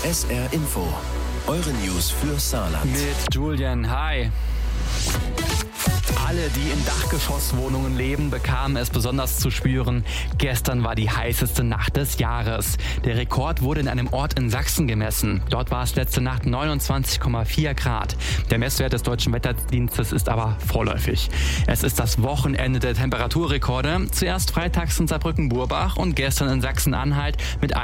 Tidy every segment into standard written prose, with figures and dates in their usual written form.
SR Info. Eure News für Saarland. Mit Julian, hi. Alle, die in Dachgeschosswohnungen leben, bekamen es besonders zu spüren. Gestern war die heißeste Nacht des Jahres. Der Rekord wurde in einem Ort in Sachsen gemessen. Dort war es letzte Nacht 29,4 Grad. Der Messwert des Deutschen Wetterdienstes ist aber vorläufig. Es ist das Wochenende der Temperaturrekorde. Zuerst freitags in Saarbrücken-Burbach und gestern in Sachsen-Anhalt mit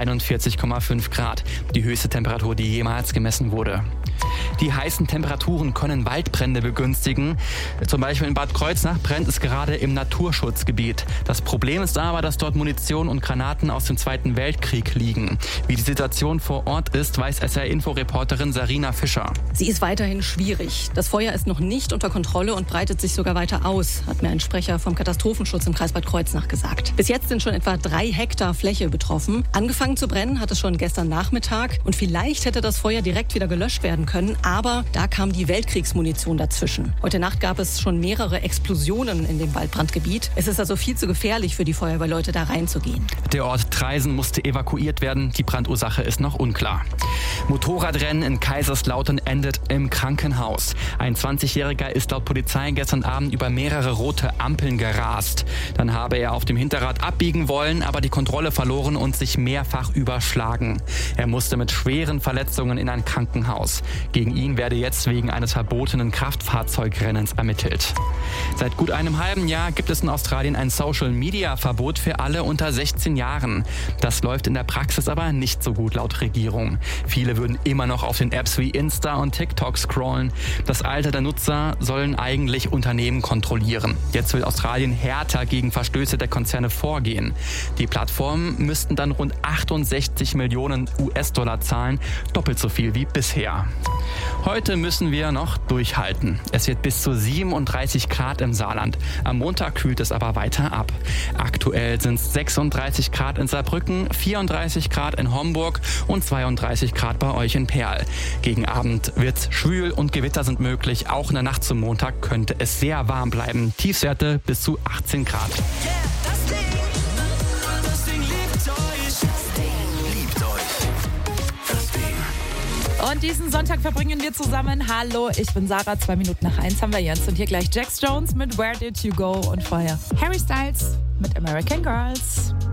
41,5 Grad. Die höchste Temperatur, die jemals gemessen wurde. Die heißen Temperaturen können Waldbrände begünstigen. Zum Beispiel in Bad Kreuznach brennt es gerade im Naturschutzgebiet. Das Problem ist aber, dass dort Munition und Granaten aus dem Zweiten Weltkrieg liegen. Wie die Situation vor Ort ist, weiß SR-Info-Reporterin Sarina Fischer. Sie ist weiterhin schwierig. Das Feuer ist noch nicht unter Kontrolle und breitet sich sogar weiter aus, hat mir ein Sprecher vom Katastrophenschutz im Kreis Bad Kreuznach gesagt. Bis jetzt sind schon etwa 3 Hektar Fläche betroffen. Angefangen zu brennen hat es schon gestern Nachmittag und vielleicht hätte das Feuer direkt wieder gelöscht werden können, aber da kam die Weltkriegsmunition dazwischen. Heute Nacht gab es schon mehrere Explosionen in dem Waldbrandgebiet. Es ist also viel zu gefährlich für die Feuerwehrleute, da reinzugehen. Der Ort Traisen musste evakuiert werden. Die Brandursache ist noch unklar. Motorradrennen in Kaiserslautern endet im Krankenhaus. Ein 20-Jähriger ist laut Polizei gestern Abend über mehrere rote Ampeln gerast. Dann habe er auf dem Hinterrad abbiegen wollen, aber die Kontrolle verloren und sich mehrfach überschlagen. Er musste mit schweren Verletzungen in ein Krankenhaus. Gegen ihn werde jetzt wegen eines verbotenen Kraftfahrzeugrennens ermittelt. Seit gut einem halben Jahr gibt es in Australien ein Social-Media-Verbot für alle unter 16 Jahren. Das läuft in der Praxis aber nicht so gut laut Regierung. Viele würden immer noch auf den Apps wie Insta und TikTok scrollen. Das Alter der Nutzer sollen eigentlich Unternehmen kontrollieren. Jetzt will Australien härter gegen Verstöße der Konzerne vorgehen. Die Plattformen müssten dann rund 68 Millionen US-Dollar zahlen, doppelt so viel wie bisher. Heute müssen wir noch durchhalten. Es wird bis zu 37 Grad im Saarland. Am Montag kühlt es aber weiter ab. Aktuell sind es 36 Grad in Saarbrücken, 34 Grad in Homburg und 32 Grad bei euch in Perl. Gegen Abend wird's schwül und Gewitter sind möglich. Auch in der Nacht zum Montag könnte es sehr warm bleiben. Tiefstwerte bis zu 18 Grad. Und diesen Sonntag verbringen wir zusammen. Hallo, ich bin Sarah. 2 Minuten nach 1 haben wir jetzt. Und hier gleich Jax Jones mit Where Did You Go? Und vorher Harry Styles mit American Girls.